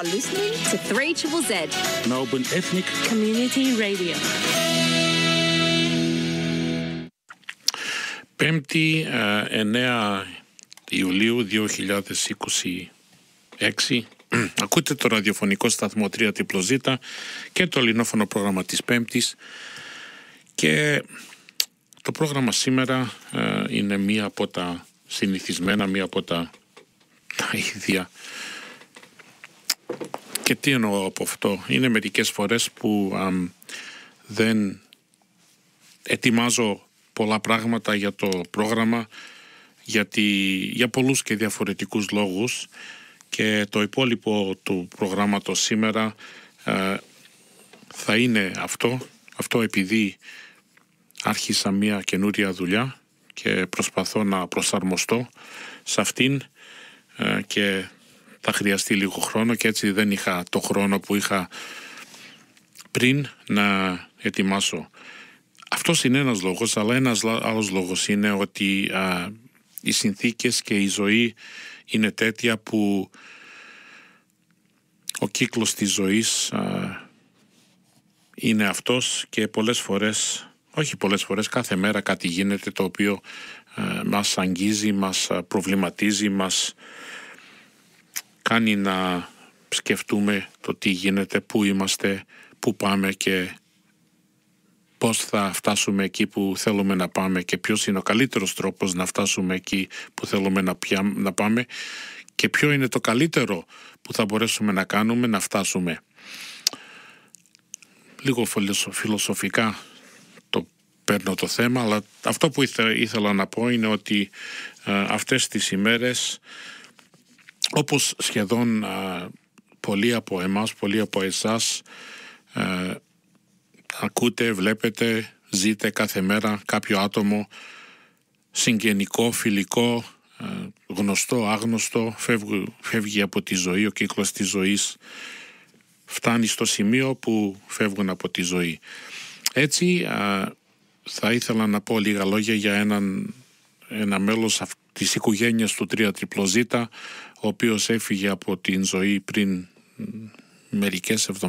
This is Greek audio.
listening to 3ZZZ, Melbourne Ethnic Community Radio. Πέμπτη, 9 Ιουλίου 2026. Ακούτε το ραδιοφωνικό σταθμό 3ZZZ και το ελληνόφωνο πρόγραμμα της Πέμπτης. Και το πρόγραμμα σήμερα είναι μία από τα συνηθισμένα, μία από τα ίδια. Και τι εννοώ από αυτό? Είναι μερικές φορές που δεν ετοιμάζω πολλά πράγματα για το πρόγραμμα, για πολλούς και διαφορετικούς λόγους, και το υπόλοιπο του προγράμματος σήμερα θα είναι αυτό επειδή άρχισα μια καινούρια δουλειά και προσπαθώ να προσαρμοστώ σε αυτήν και θα χρειαστεί λίγο χρόνο, και έτσι δεν είχα το χρόνο που είχα πριν να ετοιμάσω. Αυτός είναι ένας λόγος, αλλά ένας άλλος λόγος είναι ότι οι συνθήκες και η ζωή είναι τέτοια που ο κύκλος της ζωής είναι αυτός, και κάθε μέρα κάτι γίνεται το οποίο μας αγγίζει, μας προβληματίζει, μας κάνει να σκεφτούμε το τι γίνεται, πού είμαστε, πού πάμε και πώς θα φτάσουμε εκεί που θέλουμε να πάμε, και ποιος είναι ο καλύτερος τρόπος να φτάσουμε εκεί που θέλουμε να πάμε, και ποιο είναι το καλύτερο που θα μπορέσουμε να κάνουμε να φτάσουμε. Λίγο φιλοσοφικά το παίρνω το θέμα, αλλά αυτό που ήθελα να πω είναι ότι αυτές τις ημέρες, όπως σχεδόν πολλοί από εμάς, πολλοί από εσάς, ακούτε, βλέπετε, ζείτε κάθε μέρα κάποιο άτομο συγγενικό, φιλικό, γνωστό, άγνωστο, φεύγει από τη ζωή, ο κύκλος της ζωής φτάνει στο σημείο που φεύγουν από τη ζωή. Έτσι θα ήθελα να πω λίγα λόγια για ένα μέλος της οικογένειας του 3ZZZ, ο οποίος έφυγε από την ζωή πριν μερικές εβδομάδες.